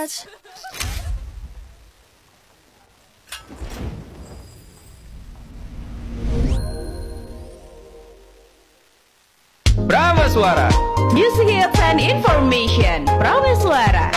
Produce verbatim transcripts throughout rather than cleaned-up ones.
much. Prameswara. Music hits and information. Prameswara.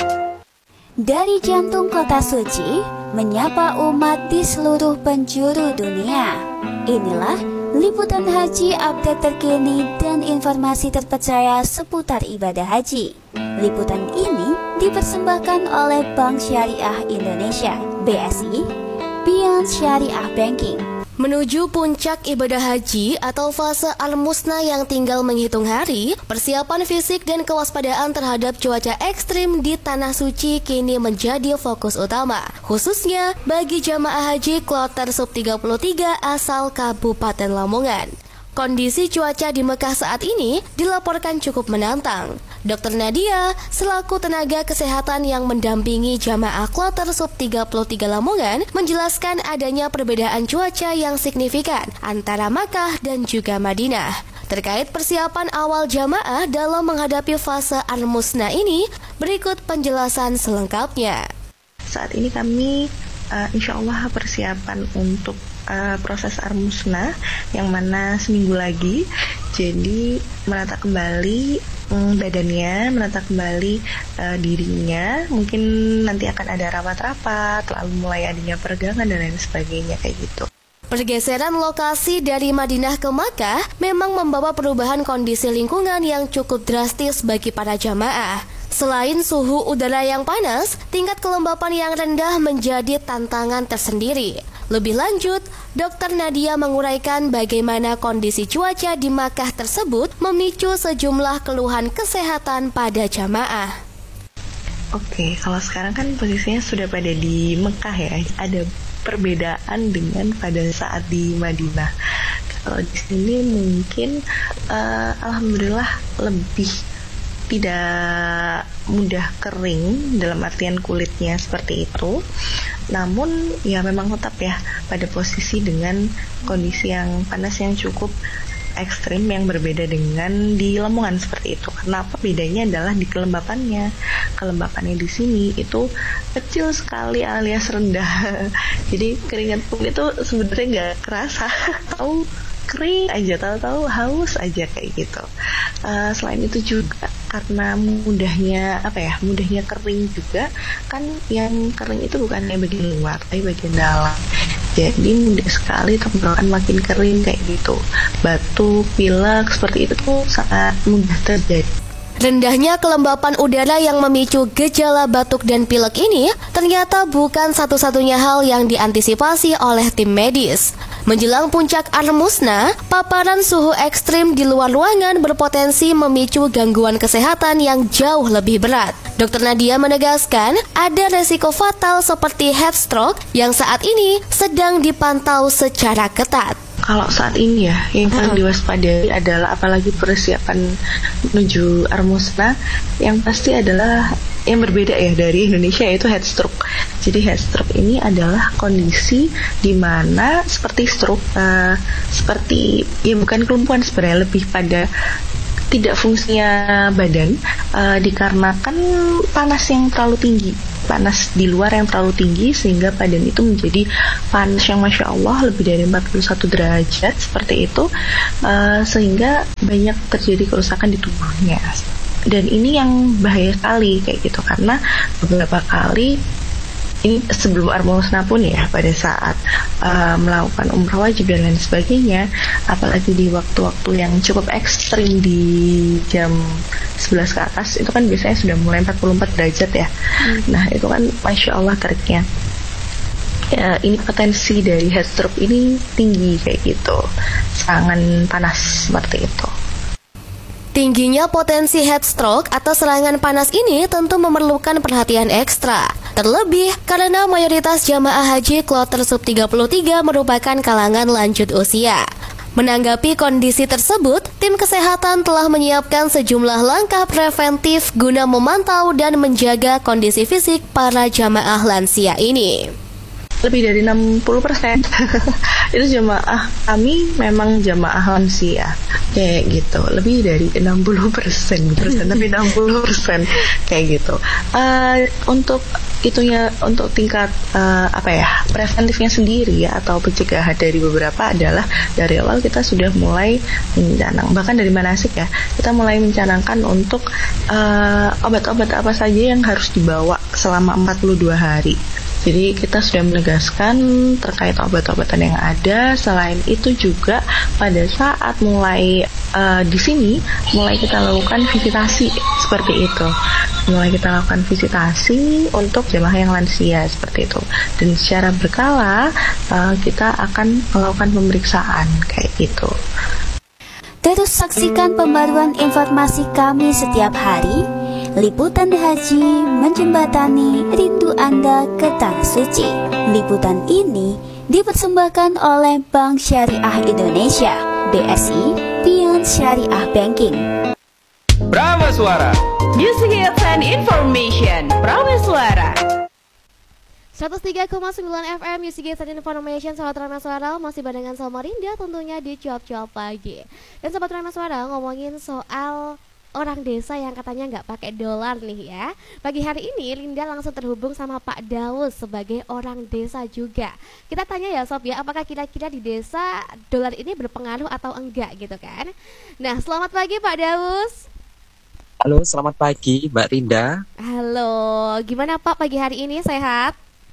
Dari jantung kota suci, menyapa umat di seluruh penjuru dunia. Inilah liputan haji update terkini dan informasi terpercaya seputar ibadah haji. Liputan ini dipersembahkan oleh Bank Syariah Indonesia, B S I, Beyond Syariah Banking. Menuju puncak ibadah haji atau fase al-musna yang tinggal menghitung hari, persiapan fisik dan kewaspadaan terhadap cuaca ekstrim di Tanah Suci kini menjadi fokus utama, khususnya bagi jamaah haji kloter sub tiga puluh tiga asal Kabupaten Lamongan. Kondisi cuaca di Mekah saat ini dilaporkan cukup menantang. dokter Nadia, selaku tenaga kesehatan yang mendampingi jamaah kloter sub tiga puluh tiga Lamongan, menjelaskan adanya perbedaan cuaca yang signifikan antara Makkah dan juga Madinah. Terkait persiapan awal jamaah dalam menghadapi fase al-musna ini, berikut penjelasan selengkapnya. Saat ini kami uh, insya Allah persiapan untuk Uh, proses al-musna yang mana seminggu lagi, jadi menata kembali um, badannya, menata kembali uh, dirinya, mungkin nanti akan ada rapat-rapat, lalu mulai adanya peregangan dan lain sebagainya kayak gitu. Pergeseran lokasi dari Madinah ke Makkah memang membawa perubahan kondisi lingkungan yang cukup drastis bagi para jamaah. Selain suhu udara yang panas, tingkat kelembapan yang rendah menjadi tantangan tersendiri. Lebih lanjut, dokter Nadia menguraikan bagaimana kondisi cuaca di Makkah tersebut memicu sejumlah keluhan kesehatan pada jamaah. Oke, kalau sekarang kan posisinya sudah pada di Mekah ya, ada perbedaan dengan pada saat di Madinah. Kalau di sini mungkin uh, alhamdulillah lebih tidak mudah kering dalam artian kulitnya seperti itu. Namun ya memang tetap ya pada posisi dengan kondisi yang panas yang cukup ekstrim yang berbeda dengan di Lamongan seperti itu. Kenapa bedanya adalah di kelembapannya. Kelembapannya di sini itu kecil sekali alias rendah. Jadi keringat pun itu sebenarnya nggak kerasa. Tahu kering aja, tahu-tahu haus aja kayak gitu. Uh, selain itu juga karena mudahnya apa ya, mudahnya kering juga kan, yang kering itu bukan yang bagian luar tapi bagian dalam. Jadi mudah sekali tenggorokan makin kering kayak gitu. Batuk, pilek seperti itu tuh sangat mudah terjadi. Rendahnya kelembapan udara yang memicu gejala batuk dan pilek ini ternyata bukan satu-satunya hal yang diantisipasi oleh tim medis. Menjelang puncak al-musna, paparan suhu ekstrim di luar ruangan berpotensi memicu gangguan kesehatan yang jauh lebih berat. dokter Nadia menegaskan ada resiko fatal seperti heat stroke yang saat ini sedang dipantau secara ketat. Kalau saat ini ya, yang perlu diwaspadai adalah apalagi persiapan menuju al-musna, yang pasti adalah yang berbeda ya dari Indonesia, yaitu heat stroke. Jadi heat stroke ini adalah kondisi di mana seperti stroke, uh, seperti ya bukan kelumpuhan sebenarnya, lebih pada tidak fungsinya badan uh, dikarenakan panas yang terlalu tinggi, panas di luar yang terlalu tinggi sehingga badan itu menjadi panas yang Masya Allah lebih dari empat puluh satu derajat seperti itu, uh, sehingga banyak terjadi kerusakan di tubuhnya. Dan ini yang bahaya sekali kayak gitu, karena beberapa kali ini sebelum al-musna pun ya, pada saat uh, melakukan umrah wajib dan lain sebagainya, apalagi di waktu-waktu yang cukup ekstrim di jam sebelas ke atas, itu kan biasanya sudah mulai empat puluh empat derajat ya. hmm. Nah itu kan Masya Allah teriknya ya, ini potensi dari heat stroke ini tinggi kayak gitu, serangan panas seperti itu. Tingginya potensi heat stroke atau serangan panas ini tentu memerlukan perhatian ekstra. Terlebih karena mayoritas jamaah haji kloter sub tiga puluh tiga merupakan kalangan lanjut usia. Menanggapi kondisi tersebut, tim kesehatan telah menyiapkan sejumlah langkah preventif guna memantau dan menjaga kondisi fisik para jamaah lansia ini. Lebih dari enam puluh persen itu jamaah kami memang jamaah lansia kayak gitu, lebih dari enam puluh persen persen tapi enam puluh persen kayak gitu. Uh, untuk itunya, untuk tingkat uh, apa ya preventifnya sendiri ya, atau pencegahan dari beberapa adalah dari awal kita sudah mulai mencanang, bahkan dari manasik ya, kita mulai mencanangkan untuk uh, obat-obat apa saja yang harus dibawa selama empat puluh dua hari. Jadi kita sudah menegaskan terkait obat-obatan yang ada. Selain itu juga pada saat mulai uh, di sini mulai kita lakukan visitasi seperti itu. Mulai kita lakukan visitasi untuk jemaah yang lansia seperti itu. Dan secara berkala uh, kita akan melakukan pemeriksaan kayak gitu. Terus saksikan pembaruan informasi kami setiap hari. Liputan Haji menjembatani rindu Anda ke Tanah Suci. Liputan ini dipersembahkan oleh Bank Syariah Indonesia, B S I, Beyond Syariah Banking. Brava Suara, Music Hits and Information, Brava Suara. seratus tiga koma sembilan F M Music Hits and Information. Sahabat Rama Suara masih barengan sama Rinda tentunya di cuap-cuap pagi. Dan Sahabat Rama Suara ngomongin soal orang desa yang katanya nggak pakai dolar nih ya. Pagi hari ini Linda langsung terhubung sama Pak Daus sebagai orang desa juga. Kita tanya ya Sob ya, apakah kira-kira di desa dolar ini berpengaruh atau enggak gitu kan. Nah, selamat pagi Pak Daus. Halo, selamat pagi Mbak Rinda. Halo, gimana Pak pagi hari ini, sehat?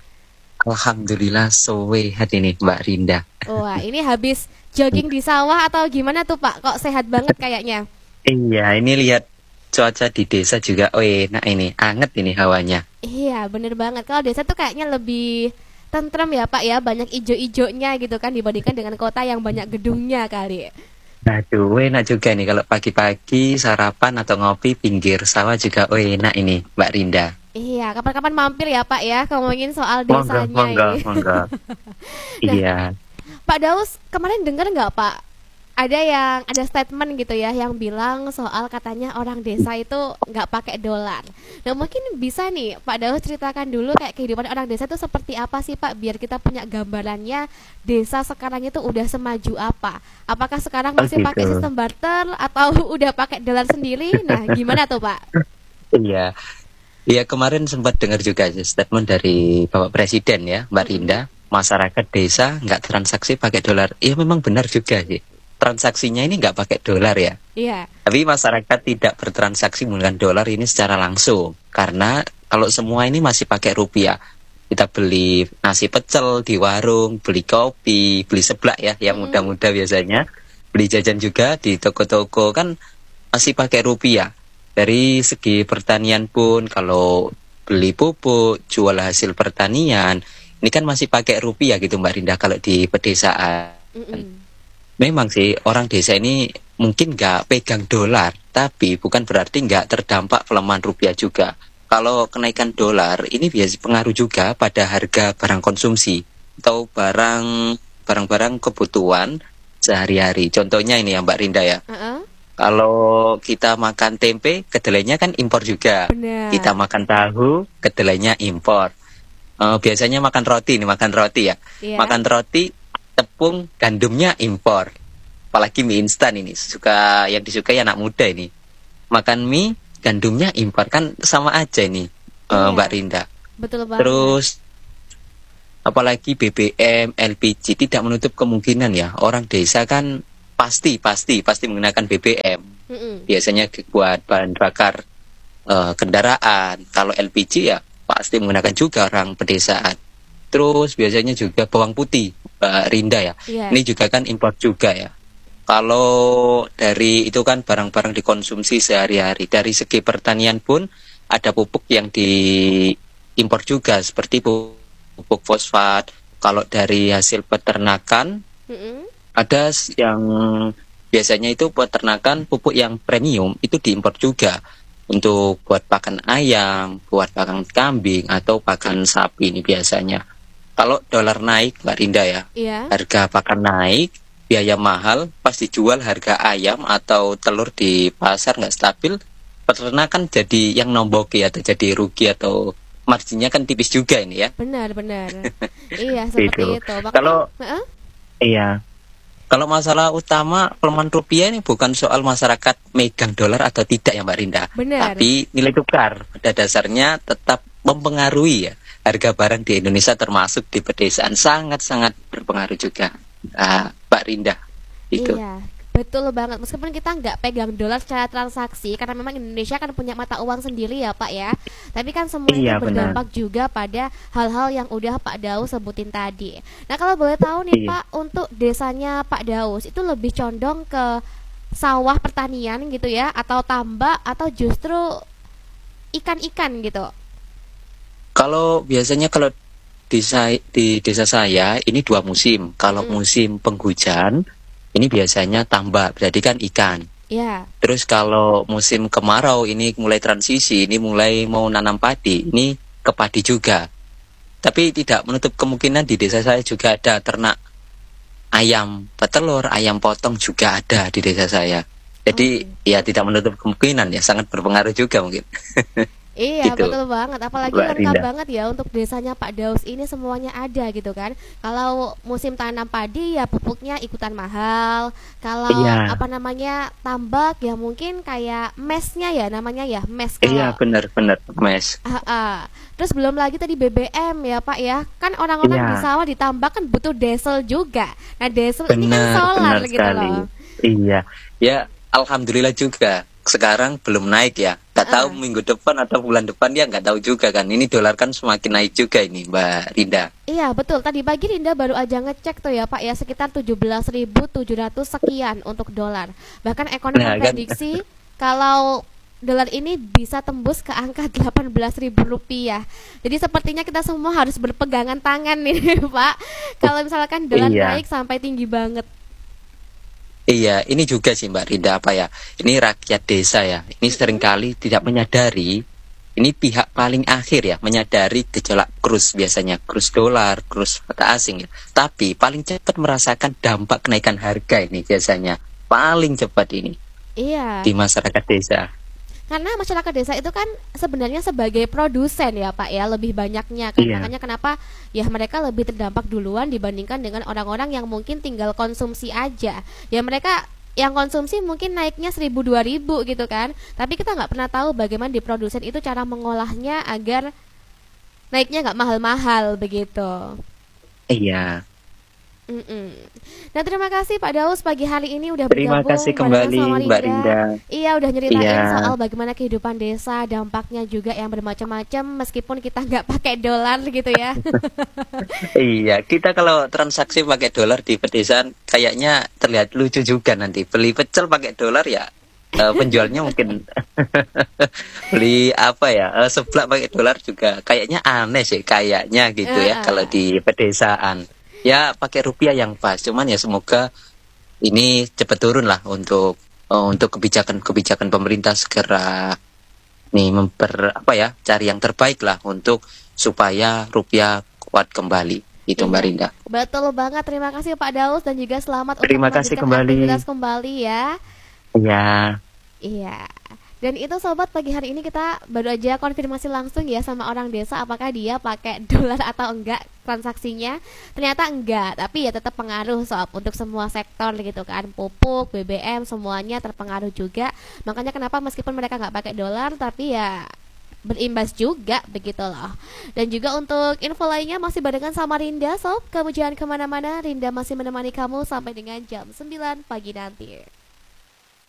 Alhamdulillah sehat ini Mbak Rinda. Wah, ini habis jogging di sawah atau gimana tuh Pak? Kok sehat banget kayaknya? Iya, ini lihat cuaca di desa juga, oh enak ini, anget ini hawanya. Iya, bener banget. Kalau desa tuh kayaknya lebih tentrem ya Pak ya, banyak ijo-ijonya gitu kan dibandingkan dengan kota yang banyak gedungnya kali. Aduh, enak juga nih kalau pagi-pagi sarapan atau ngopi pinggir sawah juga, oh enak ini Mbak Rinda. Iya, kapan-kapan mampir ya Pak ya, ngomongin soal desanya monggo, ini. Monggo, Nah, iya. Pak Daus, kemarin dengar nggak Pak? Ada yang ada statement gitu ya yang bilang soal katanya orang desa itu nggak pakai dolar. Nah mungkin bisa nih Pak Daus ceritakan dulu kayak kehidupan orang desa itu seperti apa sih Pak, biar kita punya gambarannya desa sekarang itu udah semaju apa. Apakah sekarang masih Oh, gitu. pakai sistem barter atau udah pakai dolar sendiri? Nah gimana tuh Pak? Iya. Iya, kemarin sempat dengar juga statement dari Bapak Presiden ya, Mbak Rinda, masyarakat desa nggak transaksi pakai dolar. Iya, memang benar juga sih. Transaksinya ini nggak pakai dolar ya. Iya. Tapi masyarakat tidak bertransaksi menggunakan dolar ini secara langsung. Karena kalau semua ini masih pakai rupiah. Kita beli nasi pecel di warung, beli kopi, beli seblak ya, yang Mm. muda-muda biasanya. Beli jajan juga di toko-toko kan masih pakai rupiah. Dari segi pertanian pun kalau beli pupuk, jual hasil pertanian, ini kan masih pakai rupiah gitu Mbak Rinda kalau di pedesaan. Mm-mm. Memang sih orang desa ini mungkin nggak pegang dolar, tapi bukan berarti nggak terdampak pelemahan rupiah juga. Kalau kenaikan dolar ini biasa pengaruh juga pada harga barang konsumsi atau barang barang-barang kebutuhan sehari-hari. Contohnya ini ya Mbak Rinda ya. Uh-uh. Kalau kita makan tempe, kedelainya kan impor juga. Benar. Kita makan tahu, kedelainya impor. Eh, biasanya makan roti nih, makan roti ya. Iya. Makan roti, tepung, gandumnya impor. Apalagi mie instan ini, suka yang disukai anak muda ini. Makan mie, gandumnya impor, kan sama aja ini, eh, Iya. Mbak Rinda. Betul banget. Terus apalagi B B M, L P G tidak menutup kemungkinan ya. Orang desa kan pasti pasti pasti menggunakan B B M. Mm-mm. Biasanya buat bahan bakar eh, kendaraan. Kalau L P G ya pasti menggunakan juga orang pedesaan. Terus biasanya juga bawang putih, Mbak Rinda ya. Iya. Ini juga kan impor juga ya. Kalau dari itu kan barang-barang dikonsumsi sehari-hari. Dari segi pertanian pun ada pupuk yang diimpor juga seperti pupuk fosfat. Kalau dari hasil peternakan Mm-mm. ada s- yang biasanya itu peternakan pupuk yang premium itu diimpor juga untuk buat pakan ayam, buat pakan kambing atau pakan sapi ini biasanya. Kalau dolar naik, Mbak Rinda ya, Iya. harga pakan naik, biaya mahal, pas dijual harga ayam atau telur di pasar nggak stabil, peternakan jadi yang nomboki atau jadi rugi atau marginnya kan tipis juga ini ya. Benar, benar. Iya, seperti Itu. itu. Makanya- Kalau- Heeh. Iya. Kalau masalah utama pelemahan rupiah ini bukan soal masyarakat megang dolar atau tidak ya Mbak Rinda. Benar. Tapi nilai tukar pada dasarnya tetap mempengaruhi ya harga barang di Indonesia termasuk di pedesaan sangat-sangat berpengaruh juga. Ah, Mbak Rinda itu. Iya, betul banget. Meskipun kita nggak pegang dolar secara transaksi, karena memang Indonesia kan punya mata uang sendiri ya Pak ya. Tapi kan semua Iya, itu benar. berdampak juga pada hal-hal yang udah Pak Daus sebutin tadi. Nah kalau boleh tahu nih Iya. Pak, untuk desanya Pak Daus itu lebih condong ke sawah pertanian gitu ya, atau tambak, atau justru ikan-ikan gitu? Kalau biasanya kalau di, sa- di desa saya ini dua musim. Kalau Mm-mm. musim penghujan ini biasanya tambak, berarti kan ikan. Ya, Terus kalau musim kemarau ini mulai transisi, ini mulai mau nanam padi, ini ke padi juga. Tapi tidak menutup kemungkinan di desa saya juga ada ternak ayam petelur, ayam potong juga ada di desa saya. Jadi ya tidak menutup kemungkinan ya, sangat berpengaruh juga mungkin. iya Gitu, betul banget. Apalagi Mbak lengkap Rinda. banget ya untuk desanya Pak Daus ini semuanya ada gitu kan. Kalau musim tanam padi ya pupuknya ikutan mahal. Kalau Iya. apa namanya tambak ya mungkin kayak mesnya ya namanya ya mes Iya kalau benar-benar Mas. Ah, ah. Terus belum lagi tadi B B M ya Pak ya. Kan orang-orang Iya. di sawah ditambak kan butuh diesel juga. Nah diesel ini kan Benar, solar benar gitu sekali. loh. Iya, ya alhamdulillah juga. Sekarang belum naik ya. Nggak tahu Ah. minggu depan atau bulan depan ya nggak tahu juga kan. Ini dolar kan semakin naik juga ini Mbak Rinda. Iya betul, tadi pagi Rinda baru aja ngecek tuh ya Pak ya, sekitar tujuh belas ribu tujuh ratus sekian untuk dolar. Bahkan ekonom Nah, kan. memprediksi kalau dolar ini bisa tembus ke angka delapan belas ribu rupiah. Jadi sepertinya kita semua harus berpegangan tangan nih Pak. Kalau misalkan dolar Iya. naik sampai tinggi banget. Iya, ini juga sih Mbak Rinda apa ya? Ini rakyat desa ya. Ini seringkali tidak menyadari. Ini pihak paling akhir ya menyadari gejolak kurs biasanya, kurs dolar, kurs mata asing ya. Tapi paling cepat merasakan dampak kenaikan harga ini biasanya. Paling cepat ini Iya. di masyarakat desa. Karena masyarakat desa itu kan sebenarnya sebagai produsen ya Pak ya, lebih banyaknya kan. Iya. Makanya kenapa ya mereka lebih terdampak duluan dibandingkan dengan orang-orang yang mungkin tinggal konsumsi aja. Ya mereka yang konsumsi mungkin naiknya seribu dua ribu gitu kan. Tapi kita nggak pernah tahu bagaimana di produsen itu cara mengolahnya agar naiknya nggak mahal-mahal begitu. Iya. Mm-mm. Nah terima kasih Pak Daus pagi hari ini udah Terima bergabung kasih barengan kembali sama Mbak Rinda. Iya udah nyeritain Iya. soal bagaimana kehidupan desa, dampaknya juga yang bermacam-macam meskipun kita nggak pakai dolar gitu ya. Iya, kita kalau transaksi pakai dolar di pedesaan kayaknya terlihat lucu juga nanti. Beli pecel pakai dolar ya, eh, penjualnya mungkin beli apa ya, eh, seblak pakai dolar juga kayaknya aneh sih kayaknya gitu Ah, ya ah. kalau di pedesaan. Ya pakai rupiah yang pas, cuman ya semoga ini cepat turun lah untuk eh, untuk kebijakan-kebijakan pemerintah segera nih memper apa ya cari yang terbaik lah untuk supaya rupiah kuat kembali itu Mbak Iya. Rinda. Betul banget, terima kasih Pak Daus dan juga selamat Terima untuk kasih melanjutkan kembali. aktivitas kembali ya. Iya. Iya. Dan itu sobat pagi hari ini kita baru aja konfirmasi langsung ya sama orang desa apakah dia pakai dolar atau enggak transaksinya. Ternyata enggak, tapi ya tetap pengaruh sob untuk semua sektor gitu kan. Pupuk, B B M semuanya terpengaruh juga. Makanya kenapa meskipun mereka nggak pakai dolar tapi ya berimbas juga begitu loh. Dan juga untuk info lainnya masih barengan sama Rinda sob. Kamu jangan kemana-mana, Rinda masih menemani kamu sampai dengan jam sembilan pagi nanti.